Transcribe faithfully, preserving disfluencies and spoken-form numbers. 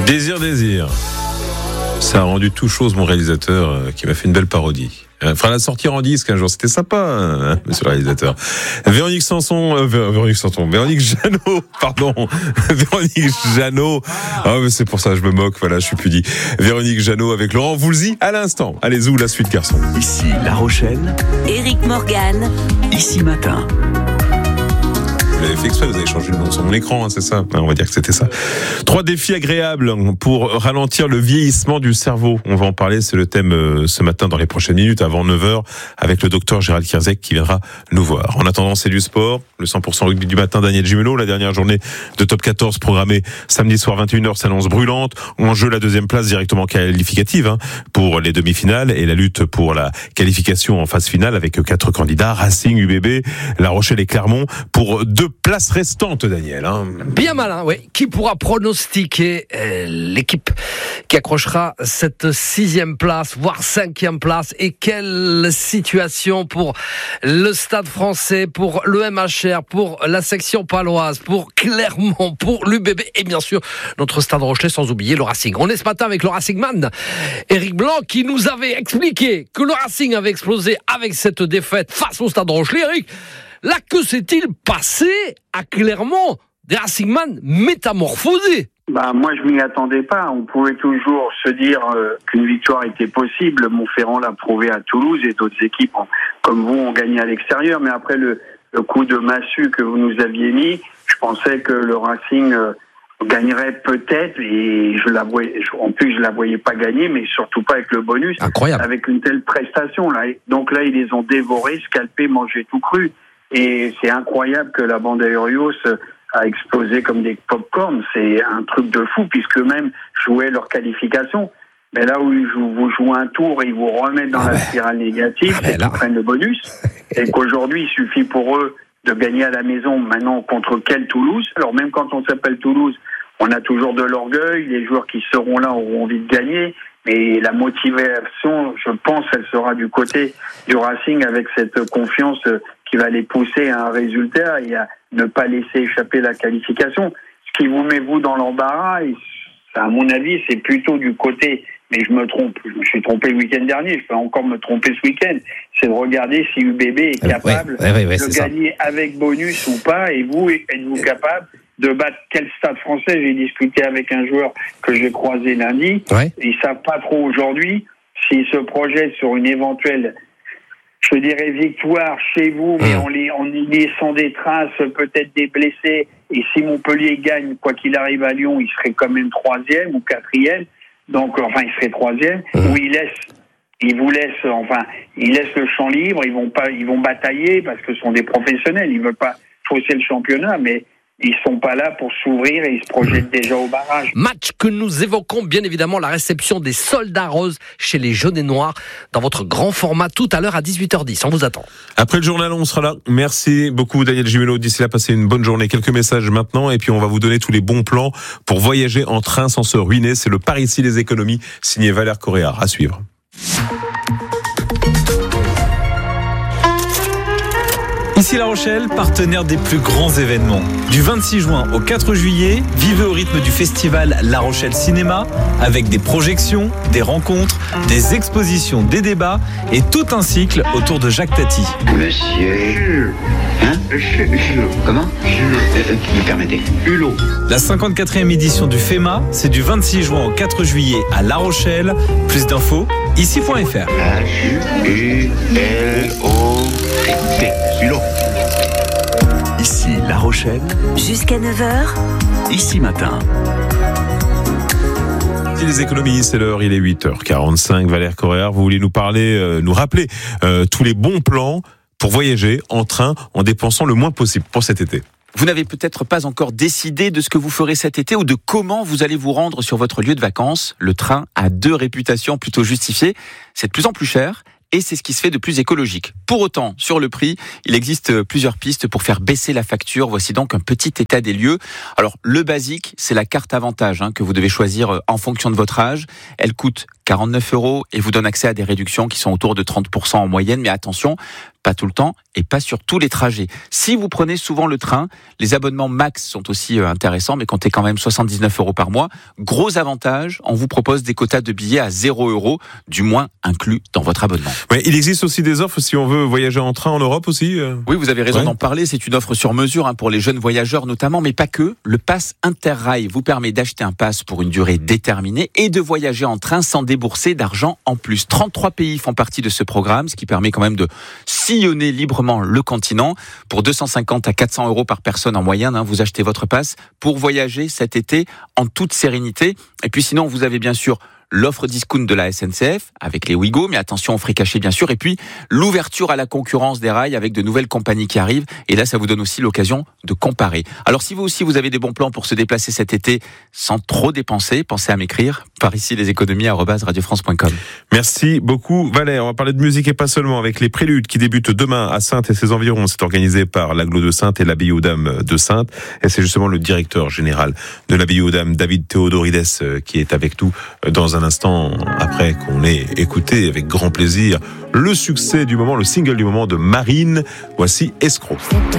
Désir, désir. Ça a rendu tout chose mon réalisateur euh, qui m'a fait une belle parodie. Il fera la sortir en disque un jour, c'était sympa, hein, monsieur le réalisateur. Véronique Sanson, euh, Véronique Sanson, Véronique Jeannot, pardon, Véronique Jeannot. Ah, mais c'est pour ça que je me moque, voilà, je suis pudique. Véronique Jeannot avec Laurent Voulzy à l'instant. Allez, où la suite, garçon. Ici La Rochelle. Éric Morgan. Ici Matin. Vous l'avez fait exprès, vous avez changé le nom sur mon écran, hein, c'est ça? On va dire que c'était ça. Trois défis agréables pour ralentir le vieillissement du cerveau. On va en parler, c'est le thème euh, ce matin dans les prochaines minutes, avant neuf heures, avec le docteur Gérald Kierzek qui viendra nous voir. En attendant, c'est du sport. Le cent pour cent rugby du matin, Daniel Gimeno. La dernière journée de top quatorze programmée samedi soir vingt et une heures s'annonce brûlante. En jeu, la deuxième place directement qualificative hein, pour les demi-finales et la lutte pour la qualification en phase finale avec quatre candidats, Racing, U B B, La Rochelle et Clermont, pour deux places restantes, Daniel. Hein. Bien malin, oui. Qui pourra pronostiquer euh, l'équipe qui accrochera cette sixième place, voire cinquième place? Et quelle situation pour le Stade français, pour le M H R, pour la section paloise, pour Clermont, pour l'U B B et bien sûr notre Stade Rochelais, sans oublier le Racing. On est ce matin avec le Racing Man, Éric Blanc, qui nous avait expliqué que le Racing avait explosé avec cette défaite face au Stade Rochelais. Éric, là, que s'est-il passé à Clermont? Des Racingman métamorphosés. Bah, moi, je m'y attendais pas. On pouvait toujours se dire euh, qu'une victoire était possible. Montferrand l'a prouvé à Toulouse et d'autres équipes, ont, comme vous, ont gagné à l'extérieur. Mais après le, le coup de massue que vous nous aviez mis, je pensais que le Racing euh, gagnerait peut-être. Et je la voyais, en plus, je la voyais pas gagner, mais surtout pas avec le bonus. Incroyable. Avec une telle prestation là. Donc là, ils les ont dévorés, scalpés, mangés tout cru. Et c'est incroyable que la bande Aerios a explosé comme des pop-corn. C'est un truc de fou, puisque même jouaient leur qualification. Mais là où ils jouent, vous jouez un tour et ils vous remettent dans ah la ouais. spirale négative, ah c'est qu'ils prennent le bonus. Et qu'aujourd'hui, il suffit pour eux de gagner à la maison maintenant contre quel Toulouse. Alors même quand on s'appelle Toulouse, on a toujours de l'orgueil. Les joueurs qui seront là auront envie de gagner. Mais la motivation, je pense, elle sera du côté du Racing avec cette confiance qui va les pousser à un résultat et à ne pas laisser échapper la qualification. Ce qui vous met, vous, dans l'embarras, et à mon avis, c'est plutôt du côté, mais je me trompe, je me suis trompé le week-end dernier, je peux encore me tromper ce week-end, c'est de regarder si U B B est capable ouais, ouais, ouais, de gagner ça. Avec bonus ou pas, et vous, êtes-vous capable de battre quel Stade français? J'ai discuté avec un joueur que j'ai croisé lundi, ouais. Ils savent pas trop aujourd'hui s'ils se projettent sur une éventuelle, je dirais, victoire chez vous, mais mmh. en, les, en y laissant des traces, peut-être des blessés. Et si Montpellier gagne, quoi qu'il arrive à Lyon, il serait quand même troisième ou quatrième. Donc, enfin, il serait troisième. Mmh. Ou il laisse, il vous laisse, enfin, il laisse le champ libre. Ils vont pas, ils vont batailler parce que ce sont des professionnels. Ils veulent pas fausser le championnat, mais ils sont pas là pour s'ouvrir et ils se projettent déjà au barrage. Match que nous évoquons bien évidemment, la réception des Soldats Roses chez les Jaunes et Noirs dans votre grand format tout à l'heure à dix-huit heures dix. On vous attend. Après le journal, on sera là. Merci beaucoup Daniel Gimeno. D'ici là, passez une bonne journée. Quelques messages maintenant et puis on va vous donner tous les bons plans pour voyager en train sans se ruiner. C'est le Par ici les économies signé Valère Coréard. À suivre. Ici La Rochelle, partenaire des plus grands événements. Du vingt-six juin au quatre juillet, vivez au rythme du festival La Rochelle Cinéma avec des projections, des rencontres, des expositions, des débats et tout un cycle autour de Jacques Tati. Monsieur... Hein Comment euh, Vous me permettez Hulot. La cinquante-quatrième édition du FEMA, c'est du vingt-six juin au quatre juillet à La Rochelle. Plus d'infos, ici point f r. H U L O T. Hulot. Ici La Rochelle. Jusqu'à neuf heures. Ici Matin. Les économies, c'est l'heure, il est huit heures quarante-cinq. Valère Coréard, vous voulez nous parler, euh, nous rappeler euh, tous les bons plans pour voyager en train en dépensant le moins possible pour cet été. Vous n'avez peut-être pas encore décidé de ce que vous ferez cet été ou de comment vous allez vous rendre sur votre lieu de vacances. Le train a deux réputations plutôt justifiées. C'est de plus en plus cher. Et c'est ce qui se fait de plus écologique. Pour autant, sur le prix, il existe plusieurs pistes pour faire baisser la facture. Voici donc un petit état des lieux. Alors, le basique, c'est la carte avantage hein, que vous devez choisir en fonction de votre âge. Elle coûte quarante-neuf euros et vous donne accès à des réductions qui sont autour de trente pour cent en moyenne. Mais attention, pas tout le temps et pas sur tous les trajets. Si vous prenez souvent le train, les abonnements max sont aussi intéressants, mais comptez quand même soixante-dix-neuf euros par mois. Gros avantage, on vous propose des quotas de billets à zéro euros, du moins inclus dans votre abonnement. Ouais, il existe aussi des offres si on veut voyager en train en Europe aussi. Euh... Oui, vous avez raison ouais. d'en parler. C'est une offre sur mesure hein, pour les jeunes voyageurs notamment, mais pas que. Le pass Interrail vous permet d'acheter un pass pour une durée déterminée et de voyager en train sans débourser d'argent en plus. trente-trois pays font partie de ce programme, ce qui permet quand même de sillonner librement le continent. Pour deux cent cinquante à quatre cents euros par personne en moyenne, hein, vous achetez votre pass pour voyager cet été en toute sérénité. Et puis sinon, vous avez bien sûr l'offre discount de la S N C F avec les Ouigo, mais attention aux frais cachés bien sûr, et puis l'ouverture à la concurrence des rails avec de nouvelles compagnies qui arrivent, et là ça vous donne aussi l'occasion de comparer. Alors si vous aussi vous avez des bons plans pour se déplacer cet été sans trop dépenser, pensez à m'écrire par ici les économies arobase radio france point com. Merci beaucoup Valère. On va parler de musique et pas seulement avec les Préludes qui débutent demain à Saintes et ses environs. C'est organisé par l'Agglo de Saintes et l'Abbaye aux Dames de Saintes, et c'est justement le directeur général de l'Abbaye aux Dames, David Théodorides, qui est avec nous dans un instant après qu'on ait écouté avec grand plaisir le succès du moment, le single du moment de Marine. Voici Escroc.